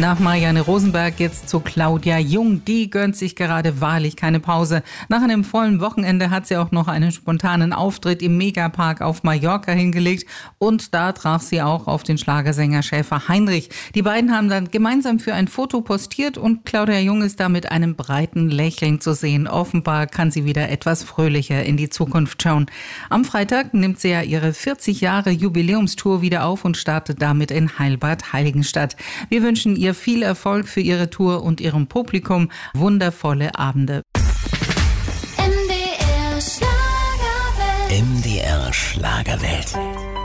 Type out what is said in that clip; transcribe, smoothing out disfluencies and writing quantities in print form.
Nach Marianne Rosenberg jetzt zu Claudia Jung. Die gönnt sich gerade wahrlich keine Pause. Nach einem vollen Wochenende hat sie auch noch einen spontanen Auftritt im Megapark auf Mallorca hingelegt. Und da traf sie auch auf den Schlagersänger Schäfer Heinrich. Die beiden haben dann gemeinsam für ein Foto postiert und Claudia Jung ist da mit einem breiten Lächeln zu sehen. Offenbar kann sie wieder etwas fröhlicher in die Zukunft schauen. Am Freitag nimmt sie ja ihre 40 Jahre Jubiläumstour wieder auf und startet damit in Heilbad-Heiligenstadt. Wir wünschen ihr viel Erfolg für ihre Tour und ihrem Publikum wundervolle Abende. MDR Schlagerwelt. MDR Schlagerwelt.